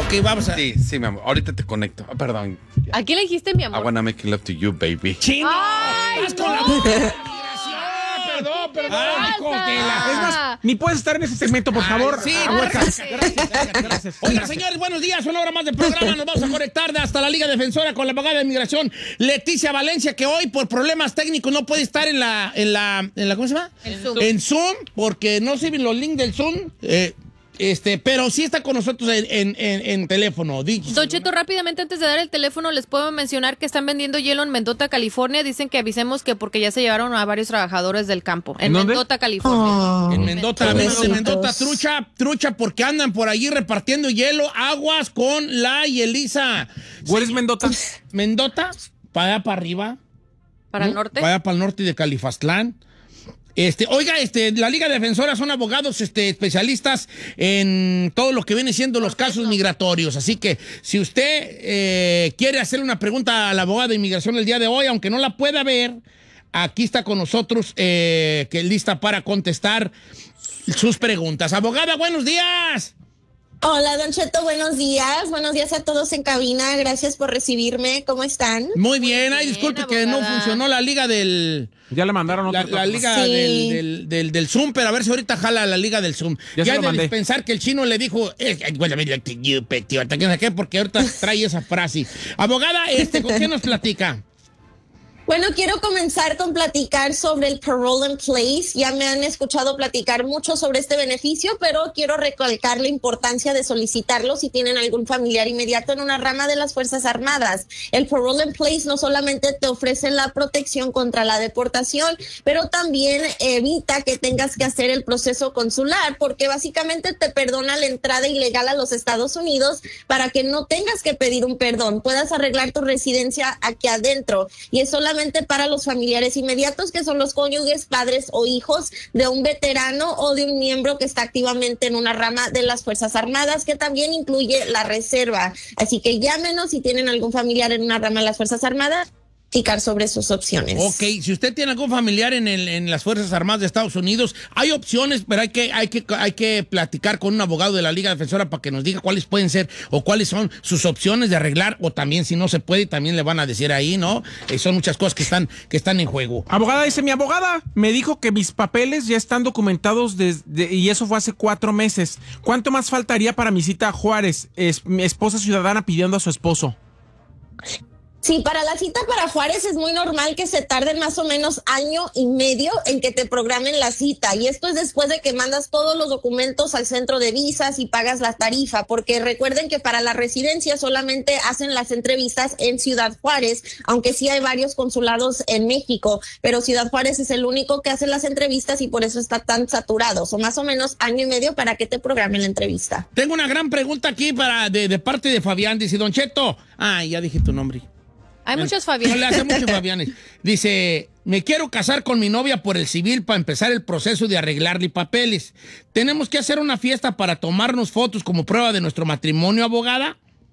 Ok, vamos a... Sí, mi amor. Ahorita te conecto. Perdón. ¿A quién le dijiste mi I amor? wanna make love to you, baby. ¡Chino! ¡Ay, ¡Estás no! con la migración! Perdón. ¡Ay, cóquela! Es más, ni puedes estar en ese segmento, por favor. Sí, Aguacas. gracias. Oiga, señores, buenos días. Una hora más de programa. Nos vamos a conectar hasta la Liga Defensora con la abogada de inmigración Leticia Valencia, que hoy por problemas técnicos no puede estar en la ¿cómo se llama? En Zoom. En Zoom, porque no sirven los links del Zoom. Pero sí está con nosotros en teléfono. Don Cheto, rápidamente antes de dar el teléfono, les puedo mencionar que están vendiendo hielo en Mendota, California. Dicen que avisemos que porque ya se llevaron a varios trabajadores del campo. En ¿Dónde? Mendota, California. En Mendota, amigos de Mendota, trucha, porque andan por allí repartiendo hielo, aguas con la Yelisa. ¿Cuál es Mendota? Mendota, para allá para arriba. ¿Para el norte? Para allá para el norte de Califastlán. Oiga, la Liga Defensora son abogados especialistas en todo lo que viene siendo los casos migratorios. Así que si usted quiere hacer una pregunta a la abogada de inmigración el día de hoy, aunque no la pueda ver, aquí está con nosotros, que lista para contestar sus preguntas. Abogada, buenos días. Hola, Don Cheto, buenos días. Buenos días a todos en cabina. Gracias por recibirme. ¿Cómo están? Muy bien. Ay, bien, disculpe que no abogada. funcionó la liga del... Ya le mandaron La otro. liga Sí. del Zoom, pero a ver si ahorita jala la liga del Zoom. Ya se lo de mandé. pensar que el chino le dijo, porque ahorita trae esa frase. Abogada, ¿con qué nos platica? Bueno, quiero comenzar con platicar sobre el Parole in Place. Ya me han escuchado platicar mucho sobre este beneficio, pero quiero recalcar la importancia de solicitarlo si tienen algún familiar inmediato en una rama de las Fuerzas Armadas. El Parole in Place no solamente te ofrece la protección contra la deportación, pero también evita que tengas que hacer el proceso consular, porque básicamente te perdona la entrada ilegal a los Estados Unidos para que no tengas que pedir un perdón, puedas arreglar tu residencia aquí adentro. Y es solamente para los familiares inmediatos, que son los cónyuges, padres o hijos de un veterano o de un miembro que está activamente en una rama de las Fuerzas Armadas, que también incluye la reserva. Así que llámenos si tienen algún familiar en una rama de las Fuerzas Armadas, platicar sobre sus opciones. Ok, si usted tiene algún familiar en las Fuerzas Armadas de Estados Unidos, hay opciones, pero hay que platicar con un abogado de la Liga Defensora para que nos diga cuáles pueden ser o cuáles son sus opciones de arreglar, o también si no se puede, también le van a decir ahí, ¿no? Son muchas cosas que están en juego. Abogada, dice, mi abogada me dijo que mis papeles ya están documentados y eso fue hace 4 meses. ¿Cuánto más faltaría para mi cita a Juárez? Es mi esposa ciudadana pidiendo a su esposo. Sí, para la cita para Juárez es muy normal que se tarden más o menos 1.5 años en que te programen la cita. Y esto es después de que mandas todos los documentos al centro de visas y pagas la tarifa. Porque recuerden que para la residencia solamente hacen las entrevistas en Ciudad Juárez, aunque sí hay varios consulados en México. Pero Ciudad Juárez es el único que hace las entrevistas y por eso está tan saturado. Son más o menos 1.5 años para que te programen la entrevista. Tengo una gran pregunta aquí de parte de Fabián. Dice, Don Cheto, ya dije tu nombre. Hay muchos No Fabián. le hace muchos Fabianes. Dice, me quiero casar con mi novia por el civil para empezar el proceso de arreglarle papeles. ¿Tenemos que hacer una fiesta para tomarnos fotos como prueba de nuestro matrimonio, abogada?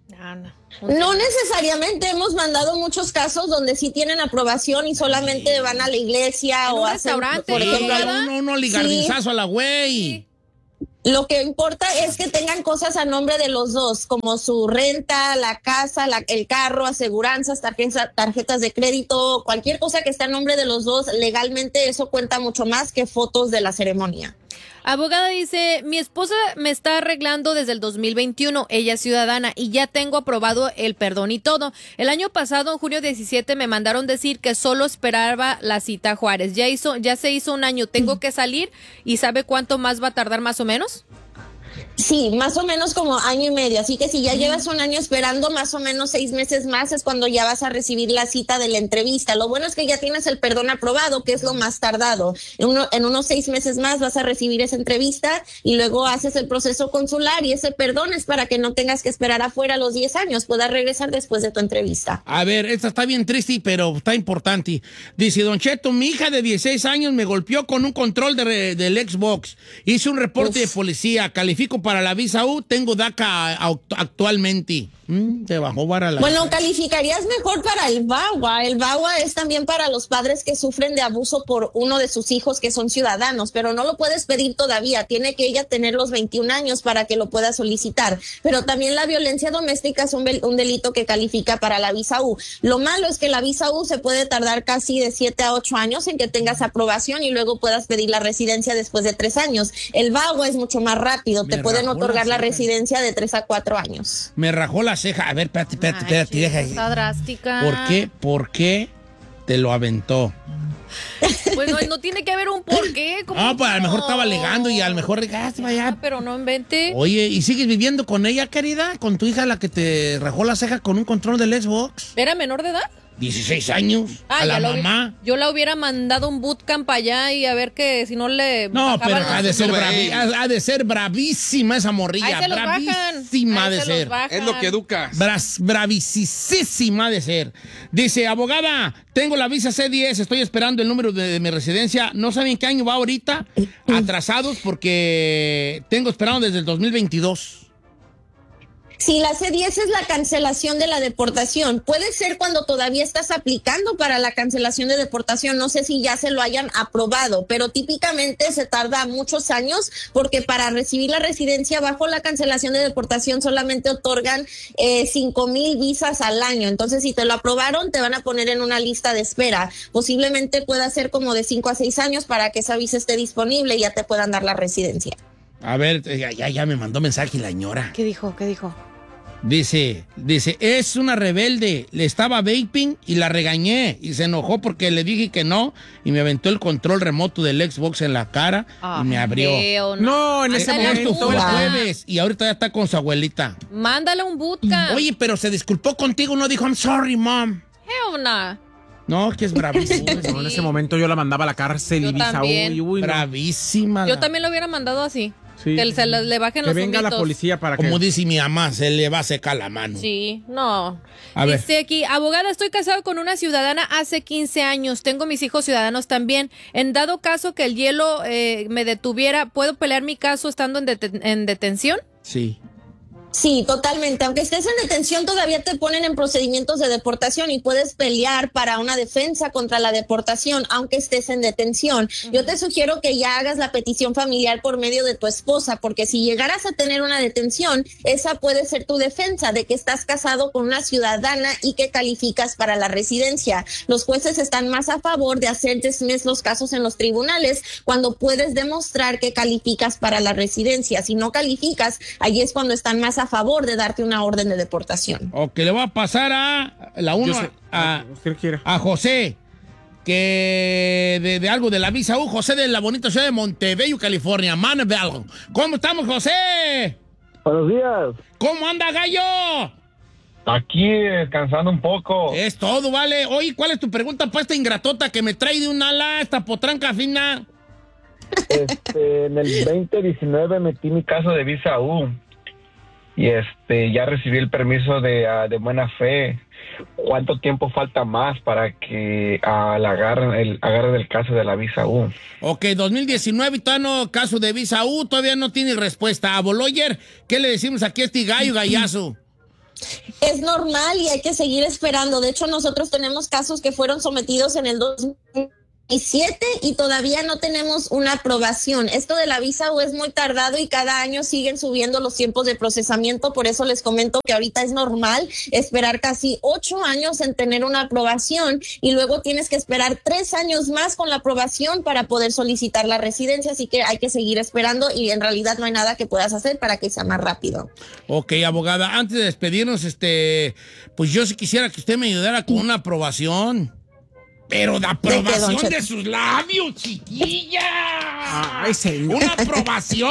No necesariamente, hemos mandado muchos casos donde sí tienen aprobación y solamente van a la iglesia En o un hacen, restaurante, por ejemplo, No ligardizazo a la güey. Sí. Lo que importa es que tengan cosas a nombre de los dos, como su renta, la casa, el carro, aseguranzas, tarjetas de crédito, cualquier cosa que esté a nombre de los dos. Legalmente eso cuenta mucho más que fotos de la ceremonia. Abogada dice, mi esposa me está arreglando desde el 2021, ella es ciudadana y ya tengo aprobado el perdón y todo. El año pasado, en junio 17, me mandaron decir que solo esperaba la cita a Juárez. Ya se hizo un año, tengo que salir y ¿sabe cuánto más va a tardar más o menos? Sí, más o menos como 1.5 años. Así que si ya llevas un año esperando, más o menos 6 meses más es cuando ya vas a recibir la cita de la entrevista. Lo bueno es que ya tienes el perdón aprobado, que es lo más tardado. En unos 6 meses más vas a recibir esa entrevista y luego haces el proceso consular y ese perdón es para que no tengas que esperar afuera los 10 años, puedas regresar después de tu entrevista. A ver, esta está bien triste, pero está importante. Dice, Don Cheto, mi hija de 16 años me golpeó con un control del Xbox. Hice un reporte de policía, califico para la visa U, tengo DACA actualmente. Te bajó para la... Bueno, calificarías mejor para el VAWA. El VAWA es también para los padres que sufren de abuso por uno de sus hijos que son ciudadanos, pero no lo puedes pedir todavía. Tiene que ella tener los 21 años para que lo pueda solicitar. Pero también la violencia doméstica es un delito que califica para la visa U. Lo malo es que la visa U se puede tardar casi de 7 a 8 años en que tengas aprobación y luego puedas pedir la residencia después de 3 años. El VAWA es mucho más rápido. Te pueden otorgar la residencia de 3 a 4 años. Me rajó la ceja. A ver, espérate, deja. Está drástica. ¿Por qué te lo aventó? Pues no tiene que haber un porqué. Pues a lo mejor estaba alegando y a lo mejor vaya. Pero no invente. Oye, ¿y sigues viviendo con ella, querida? ¿Con tu hija, la que te rajó la ceja con un control del Xbox? ¿Era menor de edad? 16 años. A la mamá. Yo la hubiera mandado un bootcamp allá y a ver que si no le. No, pero ha de ser bravísima esa morrilla. Ahí se los bravísima bajan. de ser. Es lo que educas. Bravísima de ser. Dice, abogada, tengo la visa C10, estoy esperando el número de mi residencia. No saben qué año va ahorita. Atrasados porque tengo esperando desde el 2022. Sí, la C10 es la cancelación de la deportación. Puede ser cuando todavía estás aplicando para la cancelación de deportación. No sé si ya se lo hayan aprobado, pero típicamente se tarda muchos años porque para recibir la residencia bajo la cancelación de deportación solamente otorgan 5,000 visas al año. Entonces, si te lo aprobaron, te van a poner en una lista de espera. Posiblemente pueda ser como de 5 a 6 años para que esa visa esté disponible y ya te puedan dar la residencia. A ver, ya me mandó mensaje la señora. ¿Qué dijo? Dice, es una rebelde, le estaba vaping y la regañé y se enojó porque le dije que no y me aventó el control remoto del Xbox en la cara y me abrió. No, en ese momento fue el jueves y ahorita ya está con su abuelita. Mándale un bootcamp. Oye, pero se disculpó contigo, no dijo, I'm sorry, mom. Hell nah. No, que es bravísima. No, en ese momento yo la mandaba a la cárcel y visa U. Bravísima. Yo también lo hubiera mandado así. Sí. Que se le bajen que los venga humitos. la policía para Como que... dice mi mamá, se le va a secar la mano. Sí, no. A ver. Dice aquí, abogada, estoy casado con una ciudadana hace 15 años. Tengo mis hijos ciudadanos también. En dado caso que el hielo me detuviera, ¿puedo pelear mi caso estando en detención? Sí. Sí, totalmente. Aunque estés en detención, todavía te ponen en procedimientos de deportación y puedes pelear para una defensa contra la deportación, aunque estés en detención. Yo te sugiero que ya hagas la petición familiar por medio de tu esposa, porque si llegaras a tener una detención, esa puede ser tu defensa de que estás casado con una ciudadana y que calificas para la residencia. Los jueces están más a favor de hacer dismiss los casos en los tribunales cuando puedes demostrar que calificas para la residencia. Si no calificas, allí es cuando están más a favor de darte una orden de deportación. Ok, le voy a pasar a la uno a José, que de algo de la visa U, José de la bonita ciudad de Montebello, California, Manabel. ¿Cómo estamos, José? Buenos días. ¿Cómo anda, gallo? Aquí descansando un poco. Es todo, vale. Oye, ¿cuál es tu pregunta para esta ingratota que me trae de un ala, esta potranca fina? En el 2019 metí mi caso de visa U. Y ya recibí el permiso de buena fe. ¿Cuánto tiempo falta más para que agarren el caso de la visa U? Ok, 2019 y todavía no caso de visa U, todavía no tiene respuesta. A Boloyer, ¿qué le decimos aquí a este gallazo? Es normal y hay que seguir esperando. De hecho, nosotros tenemos casos que fueron sometidos en el 2017 y todavía no tenemos una aprobación. Esto de la visa U es muy tardado y cada año siguen subiendo los tiempos de procesamiento. Por eso les comento que ahorita es normal esperar casi 8 años en tener una aprobación y luego tienes que esperar 3 años más con la aprobación para poder solicitar la residencia. Así que hay que seguir esperando y en realidad no hay nada que puedas hacer para que sea más rápido. Ok, abogada, antes de despedirnos, pues yo sí quisiera que usted me ayudara con una aprobación. Pero de aprobación de sus labios, chiquilla. Ay, señor. Una aprobación.